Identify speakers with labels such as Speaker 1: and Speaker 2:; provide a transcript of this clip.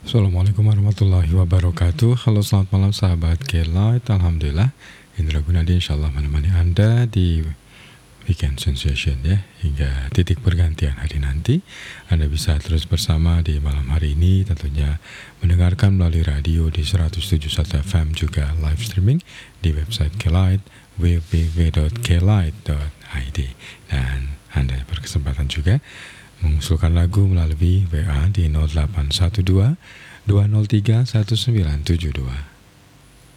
Speaker 1: Assalamualaikum warahmatullahi wabarakatuh. Halo, selamat malam sahabat K-Light. Alhamdulillah, Indra Gunadi insyaallah menemani Anda di Weekend Sensation ya, hingga titik pergantian hari nanti. Anda bisa terus bersama di malam hari ini, tentunya mendengarkan melalui radio di 107.1 FM, juga live streaming di website K-Light www.klight.id. Dan Anda berkesempatan juga mengusulkan lagu melalui WA di 0812 203 1972.